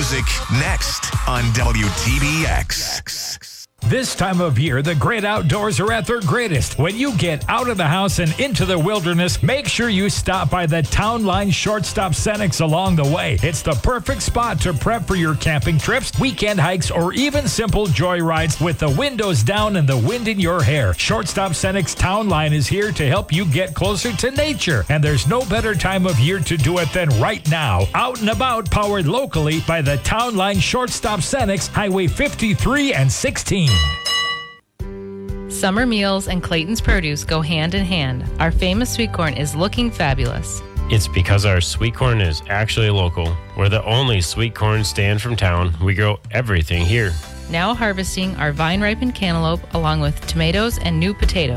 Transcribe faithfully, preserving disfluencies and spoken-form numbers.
music next on W T B X. This time of year, the great outdoors are at their greatest. When you get out of the house and into the wilderness, make sure you stop by the Town Line Shortstop Cenex along the way. It's the perfect spot to prep for your camping trips, weekend hikes, or even simple joyrides with the windows down and the wind in your hair. Shortstop Cenex Town Line is here to help you get closer to nature, and there's no better time of year to do it than right now. Out and about, powered locally by the Town Line Shortstop Cenex, Highway fifty-three and sixteen. Summer meals and Clayton's Produce go hand in hand. Our famous sweet corn is looking fabulous. It's because our sweet corn is actually local. We're the only sweet corn stand from town. We grow everything here. Now harvesting our vine-ripened cantaloupe along with tomatoes and new potatoes.